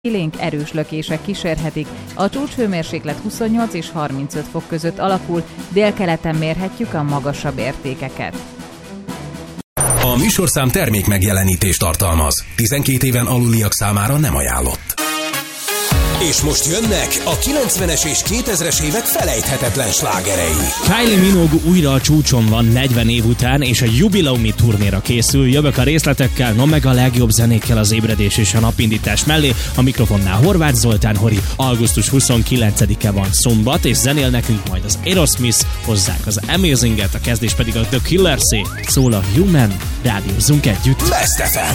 Élénk erős lökések kísérhetik, a csúcshőmérséklet 28 és 35 fok között alakul, délkeleten mérhetjük a magasabb értékeket. A műsorszám termék megjelenítést tartalmaz. 12 éven aluliak számára nem ajánlott. És most jönnek a 90-es és 2000-es évek felejthetetlen slágerei. Kylie Minogue újra a csúcson van 40 év után, és a jubileumi turnéra készül. Jövök a részletekkel, no meg a legjobb zenékkel az ébredés és a napindítás mellé. A mikrofonnál Horváth Zoltán Hori. Augusztus 29-e van szombat, és zenél nekünk majd az Aerosmith, hozzák az Amazinget, a kezdés pedig a The Killers-é. Szól a Human, rádiózzunk együtt. Best FM.